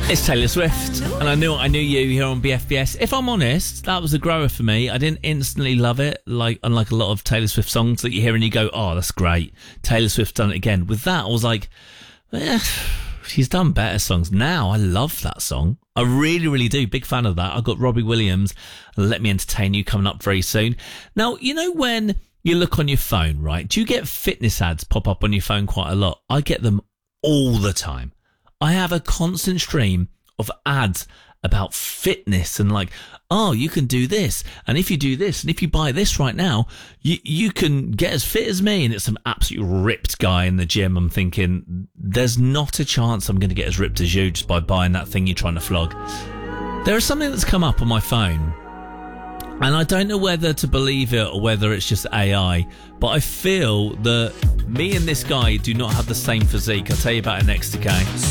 It's Taylor Swift, and I knew you here on BFBS. If I'm honest, that was a grower for me. I didn't instantly love it, like unlike a lot of Taylor Swift songs that you hear and you go, oh, that's great. Taylor Swift's done it again. With that, I was like, she's done better songs. Now, I love that song. I really, really do. Big fan of that. I've got Robbie Williams, Let Me Entertain You, coming up very soon. Now, you know when you look on your phone, right? Do you get fitness ads pop up on your phone quite a lot? I get them all the time. I have a constant stream of ads about fitness and like, oh, you can do this. And if you do this, and if you buy this right now, you can get as fit as me. And it's some absolute ripped guy in the gym. I'm thinking, there's not a chance I'm going to get as ripped as you just by buying that thing you're trying to flog. There is something that's come up on my phone, and I don't know whether to believe it or whether it's just AI, but I feel that me and this guy do not have the same physique. I'll tell you about it next, okay?